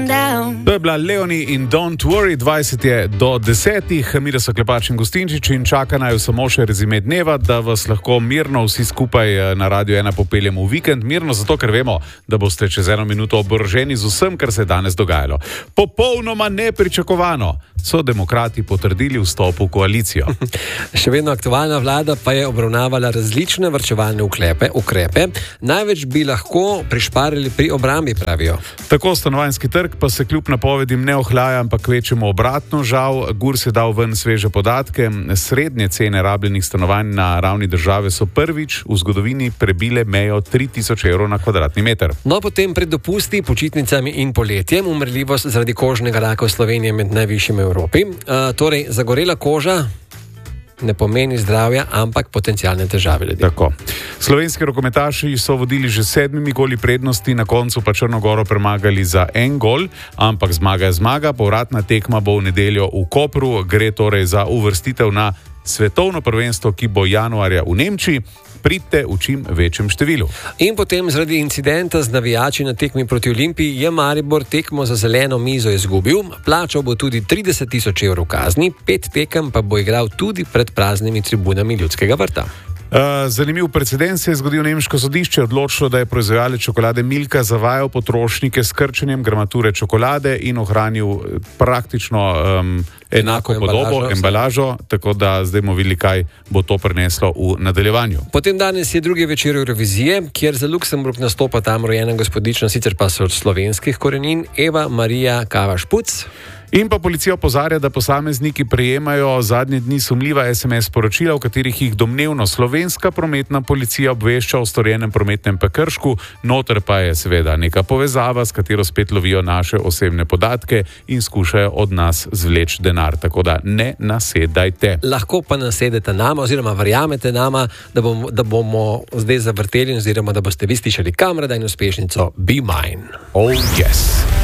To je bila Leonie in Don't Worry, 20 je do 10. Mi so Klepač in Gustinčič in čaka naj samo še rezime dneva, da vas lahko mirno vsi skupaj na Radio 1 popeljemo v vikend. Mirno zato, ker vemo, da boste čez 1 minuto oboroženi z vsem, kar se je danes dogajalo. Popolnoma nepričakovano so demokrati potrdili vstop v koalicijo. Še vedno aktualna vlada pa je obravnavala različne varčevalne ukrepe. Največ bi lahko prišparili pri obrambi, pravijo. Tako stanovanjski trg pa se kljub napovedim ne ohlaja, ampak kvečemo obratno. Žal, Gurs je dal ven sveže podatke. Srednje cene rabljenih stanovanj na ravni države so prvič v zgodovini prebile mejo 3000 evrov na kvadratni meter. No, potem pred dopusti, počitnicami in poletjem umrljivost zaradi kožnega raka v Sloveniji med najvišjimi v Evropi. Torej, zagorela koža ne pomeni zdravja, ampak potencialne težave ljudi. Tako. Slovenski rokometaši so vodili že 7 goli prednosti, na koncu pa Črnogoro premagali za 1 gol, ampak zmaga je zmaga. Povratna tekma bo v nedeljo v Kopru, gre torej za uvrstitev na svetovno prvenstvo, ki bo januarja v Nemčiji. Pridite v čim večjem številu. In potem zaradi incidenta z navijači na tekmi proti Olimpiji je Maribor tekmo za zeleno mizo izgubil. Plačal bo tudi 30 000 evrov kazni, 5 tekem pa bo igral tudi pred praznimi tribunami Ljudskega vrta. Zanimiv precedens se je zgodil. Nemško sodišče odločilo, da je proizvajalec čokolade Milka zavajal potrošnike s krčenjem gramature čokolade in ohranil praktično enako podobo, embalažo, tako da zdaj bomo videli, kaj bo to prineslo v nadaljevanju. Potem danes je drugi večer Eurovizije, kjer za Luksemburg nastopa tam rojena gospodična, sicer pa so od slovenskih korenin, Eva Marija Kava-Špuc. In pa policija opozarja, da posamezniki prejemajo zadnje dni sumljiva SMS sporočila, v katerih jih domnevno slovenska prometna policija obvešča o storjenem prometnem prekršku, noter pa je seveda neka povezava, s katero spet lovijo naše osebne podatke in skušajo od nas zvleči denar. Tako da ne nasedajte. Lahko pa nasedete nama, oziroma verjamete nama, da bomo zdaj zavrteli, oziroma da boste vi slišali Kamrada in uspešnico Be Mine. Oh yes.